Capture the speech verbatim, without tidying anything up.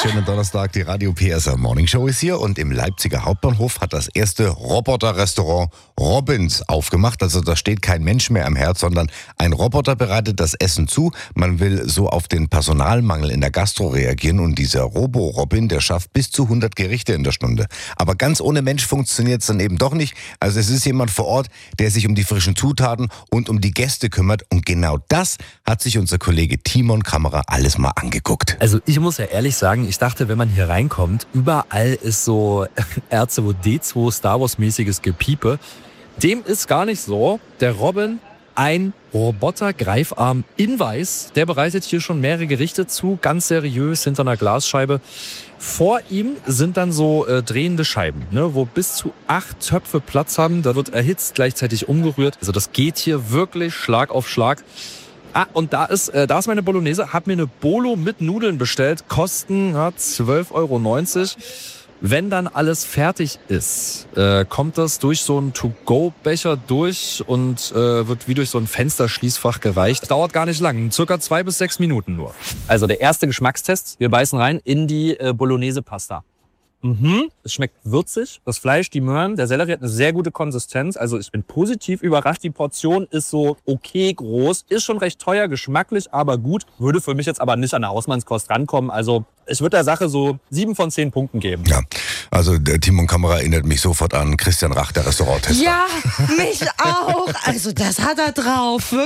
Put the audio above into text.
Schönen Donnerstag, die Radio P S R Morning Show ist hier und im Leipziger Hauptbahnhof hat das erste Roboter-Restaurant Robins aufgemacht. Also da steht kein Mensch mehr am Herd, sondern ein Roboter bereitet das Essen zu. Man will so auf den Personalmangel in der Gastro reagieren und dieser Robo-Robin, der schafft bis zu hundert Gerichte in der Stunde. Aber ganz ohne Mensch funktioniert es dann eben doch nicht. Also es ist jemand vor Ort, der sich um die frischen Zutaten und um die Gäste kümmert und genau das hat sich unser Kollege Timon Kamera alles mal angeguckt. Also ich muss ja ehrlich sagen, ich dachte, wenn man hier reinkommt, überall ist so R zwei D zwei Star Wars mäßiges Gepiepe. Dem ist gar nicht so. Der Robin, ein Roboter-Greifarm in Weiß, der bereitet hier schon mehrere Gerichte zu, ganz seriös hinter einer Glasscheibe. Vor ihm sind dann so äh, drehende Scheiben, ne, wo bis zu acht Töpfe Platz haben. Da wird erhitzt, gleichzeitig umgerührt. Also das geht hier wirklich Schlag auf Schlag. Ah, und da ist, äh, da ist meine Bolognese. Hab mir eine Bolo mit Nudeln bestellt. Kosten ja, zwölf Euro neunzig. Wenn dann alles fertig ist, äh, kommt das durch so einen To-Go-Becher durch und äh, wird wie durch so ein Fensterschließfach gereicht. Dauert gar nicht lang, circa zwei bis sechs Minuten nur. Also der erste Geschmackstest. Wir beißen rein in die äh, Bolognese-Pasta. Mhm. Es schmeckt würzig. Das Fleisch, die Möhren, der Sellerie hat eine sehr gute Konsistenz. Also ich bin positiv überrascht. Die Portion ist so okay groß. Ist schon recht teuer, geschmacklich, aber gut. Würde für mich jetzt aber nicht an eine Hausmannskost rankommen. Also ich würde der Sache so sieben von zehn Punkten geben. Ja, also der Timon Kamera erinnert mich sofort an Christian Rach, der Restauranttester. Ja, mich auch. Also das hat er drauf.